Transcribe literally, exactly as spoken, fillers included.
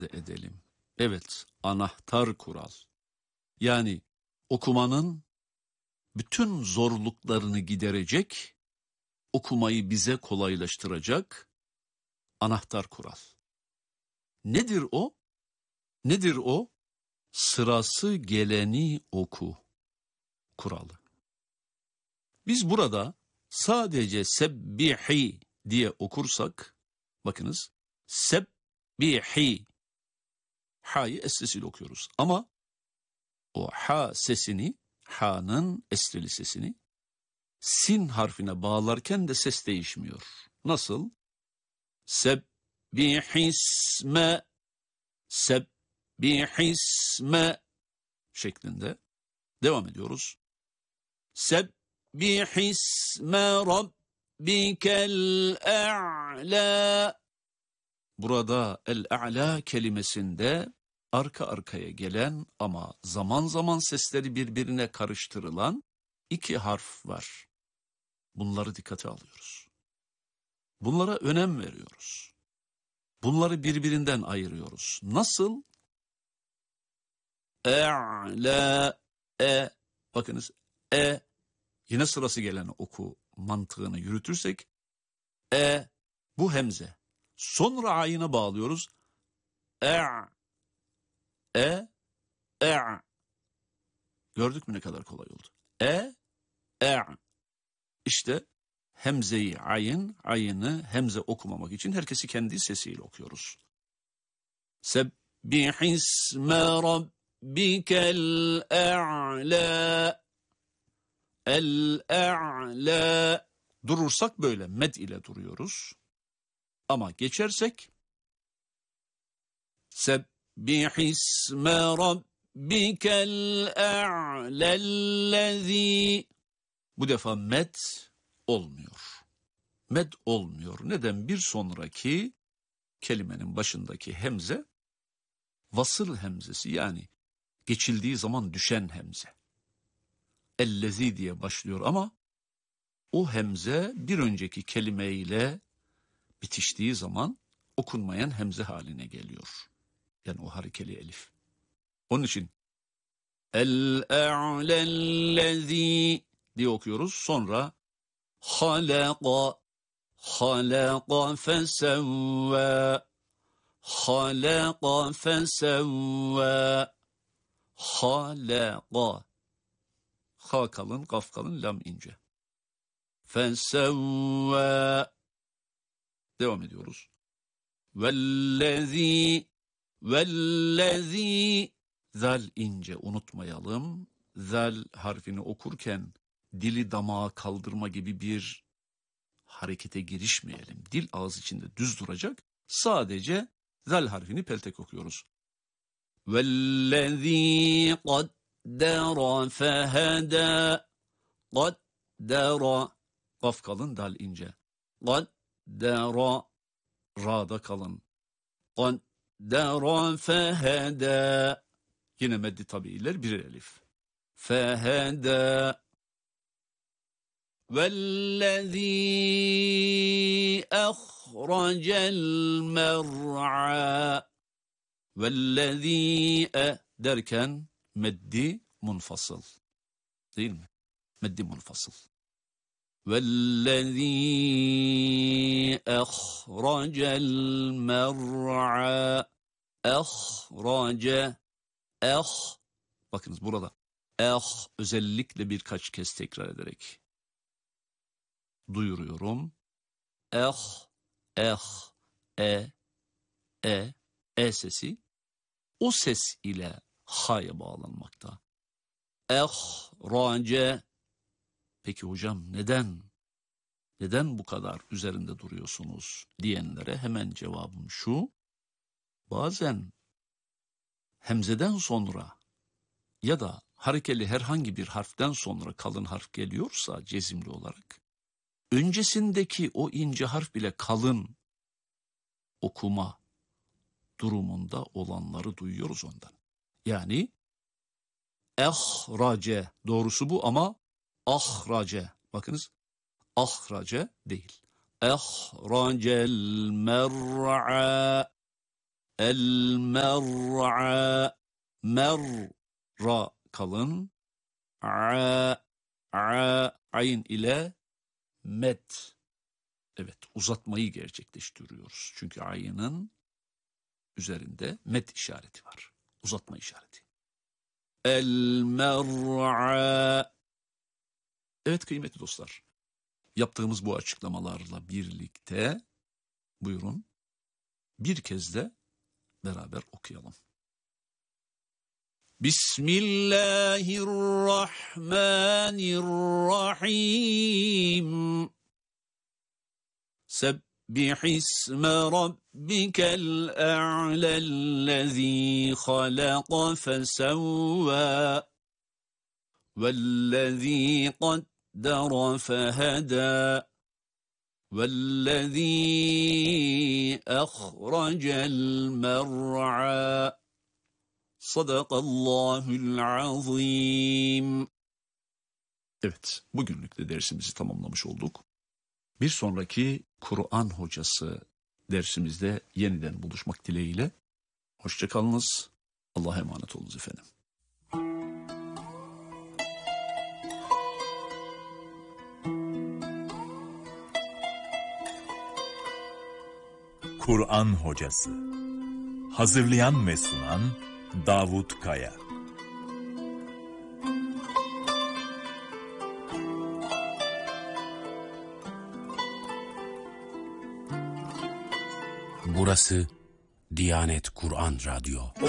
edelim. Evet, anahtar kural. Yani okumanın bütün zorluklarını giderecek, okumayı bize kolaylaştıracak anahtar kural. Nedir o? Nedir o? Sırası geleni oku kuralı. Biz burada sadece sebbihi diye okursak, bakınız, sebbihi, ha'yı es sesiyle okuyoruz. Ama o ha sesini, ha'nın esreli sesini, sin harfine bağlarken de ses değişmiyor. Nasıl? Sebbihisme, sebbihisme şeklinde devam ediyoruz. Sebbihisme rabbikel a'la. Burada el-a'la kelimesinde arka arkaya gelen ama zaman zaman sesleri birbirine karıştırılan iki harf var. Bunları dikkate alıyoruz. Bunlara önem veriyoruz. Bunları birbirinden ayırıyoruz. Nasıl? E'la, e, bakınız, e, yine sırası gelen oku mantığını yürütürsek, e, bu hemze. Sonra ayına bağlıyoruz. E, e, e. Gördük mü ne kadar kolay oldu? E, e. İşte hemzeyi, ayın, ayını hemze okumamak için herkesi kendi sesiyle okuyoruz. Sebbihisme rabbikel a'la. El-a'la. Durursak böyle med ile duruyoruz. Ama geçersek Sebbihisme rabbikel a'lellezî. Bu defa med olmuyor. Med olmuyor. Neden? Bir sonraki kelimenin başındaki hemze vasıl hemzesi, yani geçildiği zaman düşen hemze. Ellezî diye başlıyor ama o hemze bir önceki kelimeyle bitiştiği zaman okunmayan hemze haline geliyor. Yani o harekeli elif. Onun için el-a'lellezî diye okuyoruz. Sonra halaka, halaka fesevvâ, halaka fesevvâ, halaka. Ha kalın, kaf kalın, lam ince. Fesevvâ. Devam ediyoruz. Vellezî, vellezî. Zal ince, unutmayalım. Zal harfini okurken dili damağa kaldırma gibi bir harekete girişmeyelim. Dil ağız içinde düz duracak. Sadece zal harfini peltek okuyoruz. Vellezî qaddara fehedâ. Qaddara. Kaf kalın, dal ince. Qaddara. Ra'da kalın. Qaddara fehedâ. Yine meddi tabiiler bir elif. Fehedâ. Vellezî ahracel mer'a. Vellezî e derken meddi munfasıl. Değil mi? Meddi munfasıl. Vellezî ahracel mer'a. Ahrace. Eh. Bakınız burada. Eh özellikle birkaç kez tekrar ederek duyuruyorum. Eh, eh, e, e, e sesi o ses ile ha'ya bağlanmakta. Eh, race. Peki hocam neden? Neden bu kadar üzerinde duruyorsunuz diyenlere hemen cevabım şu. Bazen hemzeden sonra ya da harekeli herhangi bir harften sonra kalın harf geliyorsa cezimli olarak, öncesindeki o ince harf bile kalın okuma durumunda olanları duyuyoruz ondan. Yani ehrace, doğrusu bu ama ahrace. Bakınız, ahrace değil. Ehracel mer'a. El-mer'a. Mer, ra kalın. A, a, ayn ile met. Evet, uzatmayı gerçekleştiriyoruz. Çünkü ayının üzerinde met işareti var. Uzatma işareti. El-mer'a. Evet kıymetli dostlar, yaptığımız bu açıklamalarla birlikte buyurun bir kez de beraber okuyalım. Bismillahirrahmanirrahim. Sebbihisme rabbikel a'lellezî halaka fesevvâ vellezî qaddara fehedâ vellezî ahracel mer'â. Sadakallahul azim. Evet, bugünlük de dersimizi tamamlamış olduk. Bir sonraki Kur'an hocası dersimizde yeniden buluşmak dileğiyle. Hoşça kalınız. Allah'a emanet olunuz efendim. Kur'an hocası. Hazırlayan ve sunan Davut Kaya. Burası Diyanet Kur'an Radyo.